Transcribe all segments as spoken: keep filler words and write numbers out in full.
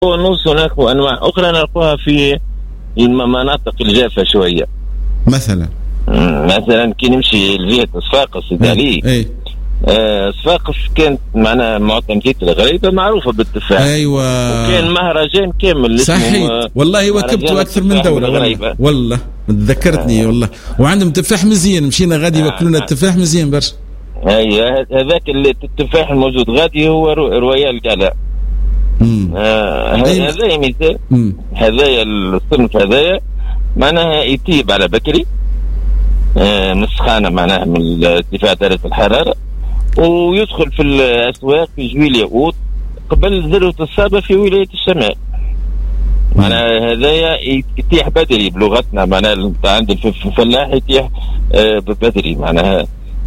ونص هناك وأنواع أخرى نلقاها في المناطق الجافة شوية. مثلا مثلا كي نمشي لجهة صفاقس علي اي آه صفاقس كانت معنا معتمدية الغريبة معروفة بالتفاح. ايوه وكان مهرجان كامل صحيح والله وكبتوا اكثر من دورة والله, والله تذكرتني آه. والله وعندهم تفاح مزيان مشينا غادي وكلنا آه. التفاح مزيان برشا. ايوه هذاك التفاح الموجود غادي هو رويال قالا آه هذا مثال هذايا الصنف هذايا معناها يطيب على بكري آه مسخانة معناها من ارتفاع درجة الحرارة ويدخل في الأسواق في جويل ياقوت قبل ذروة الصابة في ولاية الشمال. معناها هذايا يتيح بدري بلغتنا معناها عند الفلاح يتيح آه بدري معناها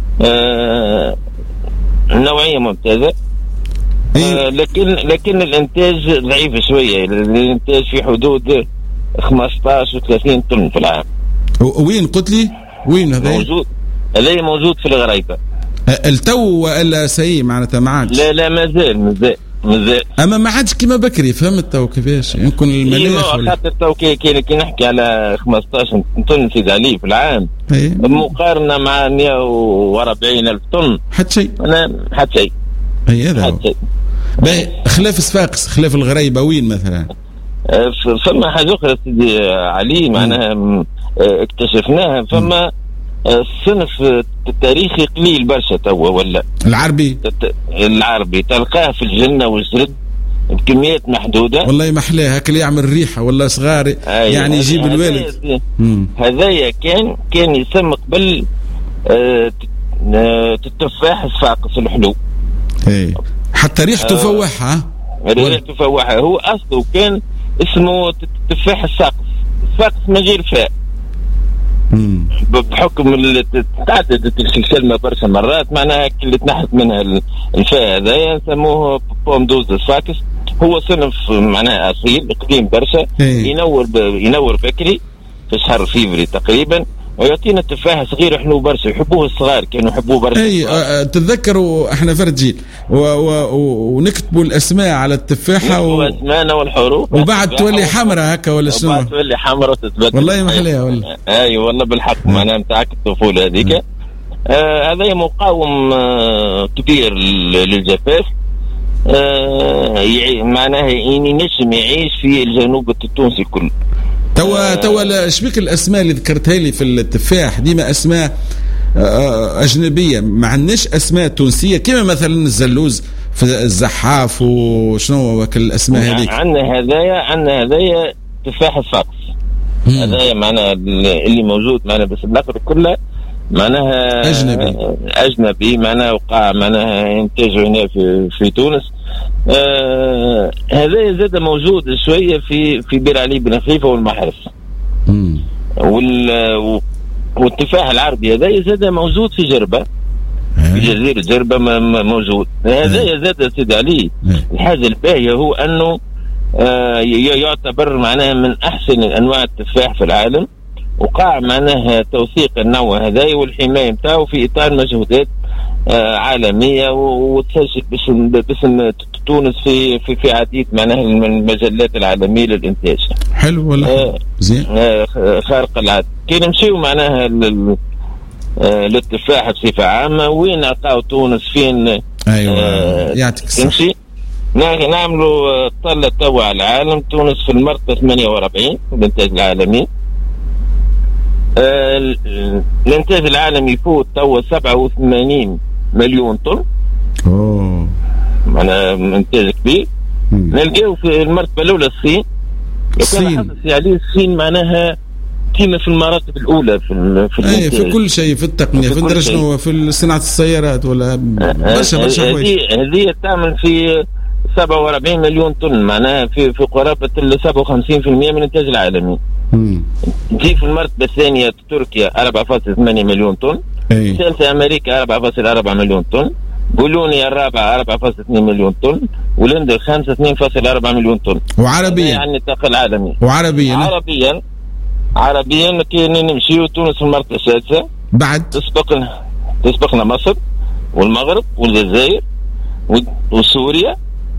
آه نوعية ممتازة آه لكن لكن الانتاج ضعيف شوية. الانتاج في حدود خمسطاش وثلاثين طن في العام. وين قلت لي وين هذا موجود؟ هذا موجود في الغريبة التو ولا سي معناتها ما عادش؟ لا لا مازال مازال مازال اما ما عادش كيما بكري. فهمت تو كيفاش يمكن المناخ ولا خاطر تو كي كي نحكي على خمسطاش طن في عليه في العام مقارنة مع مئة وأربعين ألف طن حتى شيء حتى شيء اي هذا خلاف صفاقس خلاف الغريبة وين مثلا؟ فما حاجة أخرى سيدي علي معناها اكتشفناها. فما الصنف التاريخي قليل برشا توا ولا العربي العربي تلقاه في الجنة والزرد بكميات محدودة والله محلاه هكا يعمل ريحة ولا صغاري يعني يجيب الوالد. هذايا كان كان يسمى قبل اه التفاح الصاقص الحلو اي حتى ريحته فوحها ريحته فوحها. هو أصله كان اسمه تفاح الصاقص الصاقص من غير فاء بحكم تعددت الكلمة برشا مرات معناها اللي تنحت منها الفاء هذا يسموه بومدوز الصاقص. هو صنف معناها أصيل قديم برشا ينور ينور بكري في شهر فيفري تقريبا ويعطينا التفاح صغير حلو برشا يحبوه الصغار كانوا يحبوه برشا. اي أه تتذكروا احنا فرد جيل ونكتبوا الاسماء على التفاحه و... اسماءنا والحروف وبعد تولي حمراء هكا ولا شنو؟ وبعد تولي حمراء تتبدل والله ما حليها والله. اي والله بالحق معناها نتاعك الطفوله هذيك آه هذا مقاوم آه كبير للجفاف آه معناها ينجم يعيش في الجنوب التونسي كله. توا توا شبيك الاسماء اللي ذكرتها لي في التفاح ديما اسماء اجنبيه ما عندناش اسماء تونسيه كما مثلا الزلوز في الزحاف وشنو وكل الاسماء هذيك. عندنا هذايا عندنا هذايا تفاح الصقص هذايا معناها اللي موجود معنا بس الاخر كله معناها اجنبي اجنبي معناها وقع معناها انتاجه هنا في في تونس. آه هذا زاد موجود شويه في في بير علي بن خليفه والمحرس وال والتفاح العربي هذا زاد موجود في جربه في جزيره جربه موجود. هذا زاد سيد علي الحاجه الباهيه هو انه آه يعتبر معناها من احسن انواع التفاح في العالم وقع معناها توثيق النوع هذا والحمايه نتاعو في اطار مجهودات آه عالميه وتسجل باسم باسم تونس في في في عديد معناها المجلات العالميه للانتاج. حلو والله آه زين آه خارق العاده. كي نمشيو معناها آه للتفاح بصفه عامه وين نلقاو تونس فين ايوه آه يعطيك الصحه. نعملوا طلة توا على العالم تونس في المرتبه ثمانية وأربعين في الانتاج العالمي. آه الانتاج العالمي يفوت توا سبعة وثمانين مليون طن. اوه معناها انتاج كبير. نلقاو في المرتبه الاولى الصين. الصين حدث يعني الصين معناها كيما في المراتب الاولى في في الانتاج في كل شيء في التقنيه في الدرجه في صناعه السيارات ولا برشا برشا حوايج. هذه تعمل في سبعة وأربعين مليون طن معناها في في قرابه ال سبعة وخمسين بالمئة من الانتاج العالمي. نجي في المرتبه الثانيه تركيا أربعة فاصلة ثمانية مليون طن. الثالثه امريكا أربعة فاصلة أربعة مليون طن. بولونيا الرابعه أربعة فاصلة اثنين مليون طن. والهند الخامسه اثنين فاصلة أربعة مليون طن. وعربيا يعني النطاق العالمي وعربيا عربيا عربيا كي نمشيو تونس في المرتبه السادسه بعد تسبقنا تسبقنا مصر والمغرب والجزائر وسوريا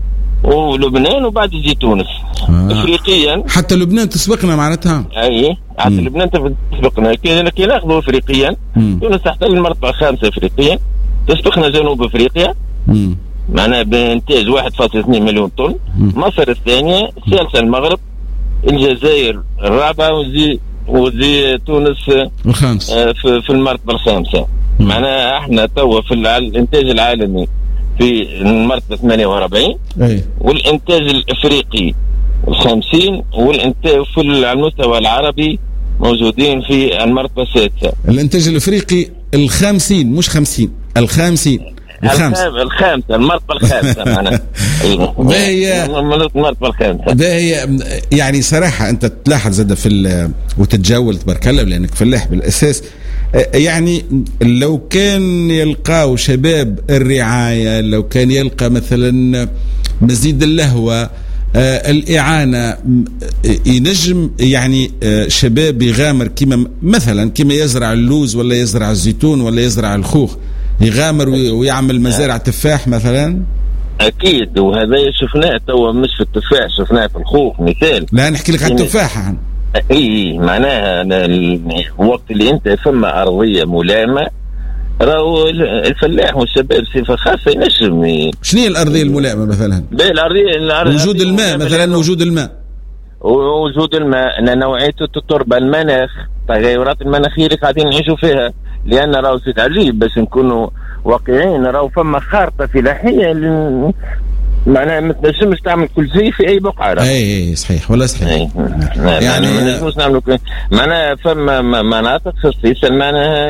ولبنان وبعد يجي تونس. آه. افريقيا حتى لبنان تسبقنا معناتها. اي حتى لبنان تسبقنا، كي ناخذوا افريقيا مم. تونس تحتل المرتبه الخامسه افريقيا، تسبقنا جنوب افريقيا معناها بانتاج واحد فاصلة اثنين مليون طن. مم. مصر الثانيه، الثالثه المغرب، الجزائر الرابعه، وزي وزي تونس الخامس آه في, في المرتبه الخامسه. معناها احنا توا في الانتاج العالمي في المرتبه ثمانية وأربعين، أي. والانتاج الافريقي الخمسين، والانتاج في المستوى العربي موجودين في المرتبه السادسه. الانتاج الافريقي الخمسين مش خمسين، الخامسين الخامسة الخامسة المرتبة الخامسة معنا. باهي المرتبة الخامسة. باهي يعني صراحة أنت تلاحظ زاد في وتتجول تبارك الله لأنك فلاح بالأساس. يعني لو كان يلقاو شباب الرعاية، لو كان يلقى مثلا مزيد اللهوة، آه الإعانة، ينجم يعني آه شباب يغامر كما مثلا كما يزرع اللوز ولا يزرع الزيتون ولا يزرع الخوخ، يغامر ويعمل مزارع تفاح مثلا. اكيد، وهذا شفناه توا مش في التفاح، شفناه في الخوخ مثال. لا نحكي لك على التفاح. اي معناها الوقت اللي انت فما ارضيه ملائمه، راهو الفلاح والشباب بصفه خاصه ينجم. شنو هي الارضيه الملائمه مثلا؟ الارضيه وجود الماء مثلا، وجود الماء وجود الماء، نوعيه التربه، المناخ، التغيرات المناخيه اللي قاعدين نعيشوا فيها. لان راهو سيد عجيب باش نكونوا واقعيين، راهو فما خارطه فلاحيه معناها ما تنجمش تعمل كل شيء في اي بقعه. اي صحيح ولا صحيح. أي. يعني ما نجموش نعملوا معناها فما مناطق خصيصا معناها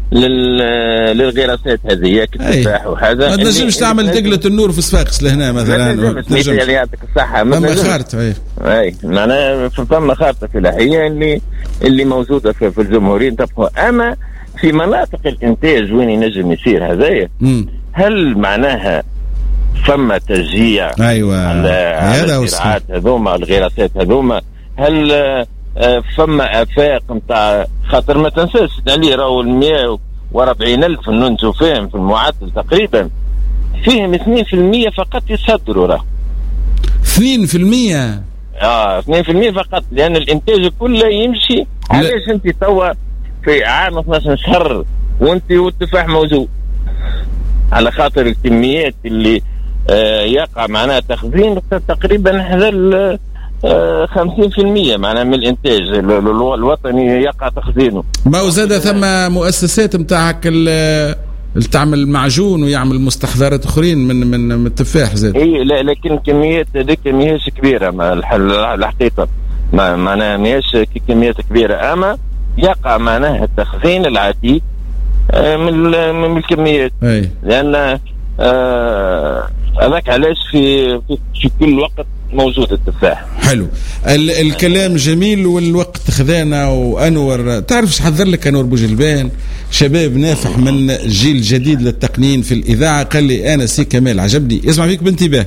للغراسات هذه كالتفاح وحاجه. ما تنجمش تعمل دقله النور في صفاقس لهنا مثلا. ما تنجمش يعطيك الصحه. فما خارطه. اي اي معناها فما خارطه فلاحيه اللي اللي موجوده في, في الجمهوريه تبقى. اما في مناطق الانتاج وين ينجم يصير هذايا، هل معناها فما تشجيع ايوه على الزراعات هذوما، الغراسات هذوما؟ هل فما افاق نتاع خاطر ما تنساش عليه راهو مئة وأربعين ألف ننتجوا فيهم في المعدل تقريبا، فيهم اثنين بالمئة فقط يصدروا. راه اثنين بالمئة اه اثنين بالمئة فقط، لان الانتاج كله يمشي. علاش انت توا في عام اثنا عشر شهر وانت والتفاح موجود؟ على خاطر الكميات اللي آه يقع معناها تخزين تقريبا هذا آه خمسين بالمئة معناها من الانتاج الوطني يقع تخزينه. ما وزاد ثم مؤسسات متاعك اللي تعمل معجون ويعمل مستحضرات اخرين من من من التفاح زاد. اي لا، لكن كميات هذيك ماهيش كبيره الحقيقه، معناها ماهيش كميات كبيره، اما يقع معناها التخزين العديد من من الكميات. أي. لان هذاك آه علاش في, في في كل وقت موجود التفاح. حلو. الكلام جميل والوقت خذانا. وانور تعرف ايش حضر لك انور بوجلبان، شباب نافح من جيل جديد للتقنين في الاذاعه، قال لي انا سي كمال عجبني يسمع فيك بانتباه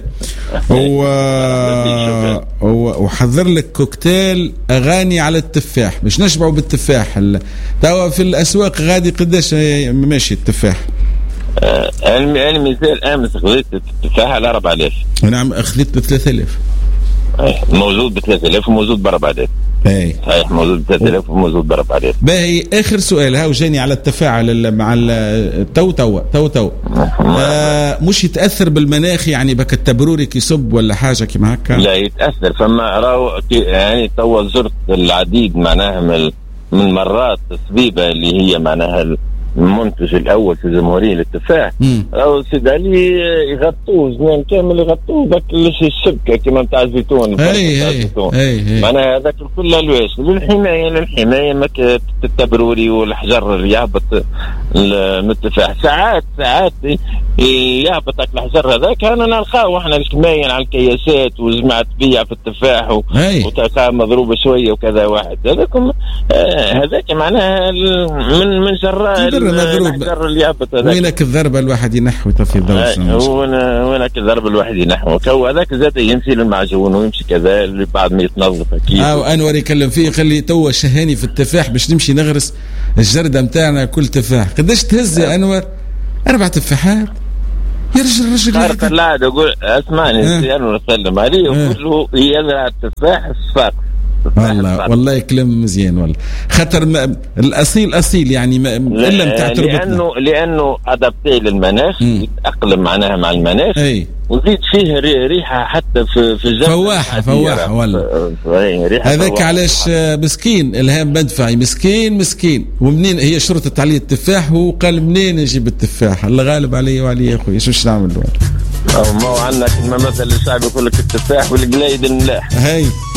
وحضر لك كوكتيل اغاني على التفاح باش نشبعوا بالتفاح. توا في الاسواق غادي قداش ماشي التفاح؟ انا مثال امس خذيت التفاح على أربعة آلاف. نعم خذيت ب ثلاثة آلاف. موجود ب ثلاثة آلاف وموجود ب أربعة آلاف. اي صحيح، موجود ب ثلاثة آلاف وموجود ب أربعة آلاف. باهي اخر سؤال ها وجاني على التفاعل مع التو تو تو تو آه مش يتاثر بالمناخ يعني بك التبروري كيصب ولا حاجه كيما هكا؟ لا يتاثر. فما راهو يعني تو زرت العديد معناها من من مرات الصبيبه اللي هي معناها المنتج الاول في الجمهوريه للتفاح، راهو سيد علي يغطوه زمان كامل، يغطوه ذاك الشبكه كما نتاع الزيتون. اي اي معناها هذاك كل الواش للحمايه للحمايه ما التبروري والحجر اللي يهبط من التفاح. ساعات ساعات يهبط الحجر هذاك انا نلقاو احنا الكماين على الكياسات وجماعه تبيع في التفاح وتلقاه مضروبه شويه وكذا واحد. هذاكم هذاك معناها من من جراء الحجر اللي يهبط هذاك. وينك الضربه الواحد ينحو في الضوء؟ وينك الضربه الواحد ينحو كو هذاك زاد يمشي للمعجون ويمشي كذا اللي بعد ما يتنظف اكيد. اه انور يكلم فيه قال لي تو شهاني في التفاح باش نمشي نغرس الجرده نتاعنا كل تفاح. قداش تهز يا انور؟ اربع تفاحات يا رجل رجل خارق العادة. يقول اسمعني زين ونسلم عليه يقول له يزرع التفاح الصفاق. والله والله كلام مزيان والله. خاطر الاصيل اصيل يعني ما الا نتاع تربتنا. لانه لانه ادابتي للمناخ، يتاقلم معناها مع المناخ. اي وزيد فيه ريحه حتى في في الجو فواحه فواحه والله. هذاك علاش مسكين الهام مدفعي مسكين مسكين. ومنين هي شرطت عليه التفاح وهو قال منين نجيب التفاح؟ الله غالب علي وعلي يا اخويا. شوش نعمل؟ ما هو عندك المثل الشعبي يقول لك التفاح والقلايد الملاح. هاي